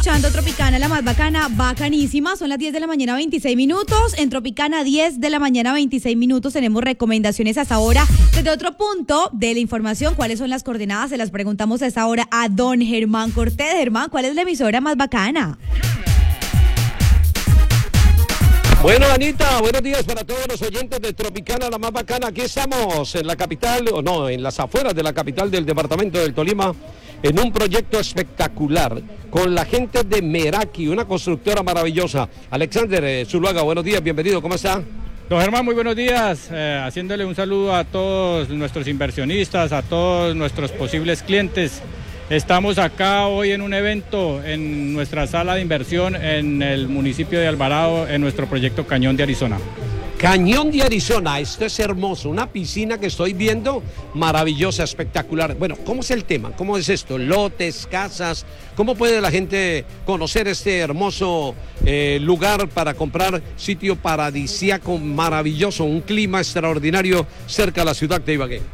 Escuchando Tropicana, la más bacana, bacanísima. Son las 10 de la mañana, 26 minutos. En Tropicana, 10 de la mañana, 26 minutos. Tenemos recomendaciones hasta ahora. Desde otro punto de la información, ¿cuáles son las coordenadas? Se las preguntamos a esta hora a don Germán Cortés. Germán, ¿cuál es la emisora más bacana? Bueno, Anita, buenos días para todos los oyentes de Tropicana, la más bacana. Aquí estamos en la capital, o no, en las afueras de la capital del departamento del Tolima, en un proyecto espectacular con la gente de Meraki, una constructora maravillosa. Alexander Zuluaga, buenos días, bienvenido, ¿cómo está? Don Germán, muy buenos días, haciéndole un saludo a todos nuestros inversionistas, a todos nuestros posibles clientes. Estamos acá hoy en un evento en nuestra sala de inversión en el municipio de Alvarado, en nuestro proyecto Cañón de Arizona. Cañón de Arizona, esto es hermoso, una piscina que estoy viendo maravillosa, espectacular. Bueno, ¿cómo es el tema? ¿Cómo es esto? ¿Lotes, casas? ¿Cómo puede la gente conocer este hermoso lugar para comprar? Sitio paradisíaco, maravilloso, un clima extraordinario cerca de la ciudad de Ibagué.